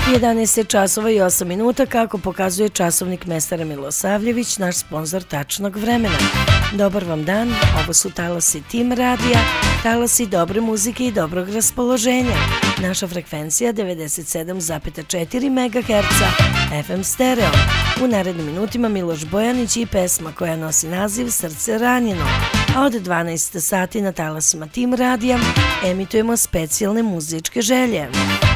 11 časova i 8 minuta, kako pokazuje časovnik Mestara Milosavljević, naš sponzor tačnog vremena. Dobar vam dan, ovo su talasi Tim radija, talasi dobre muzike i dobrog raspoloženja. Naša frekvencija 97,4 MHz, FM stereo. U narednim minutima Miloš Bojanić i pesma koja nosi naziv Srce ranjeno. A od 12 sati na talasima Tim radija emitujemo specijalne muzičke želje.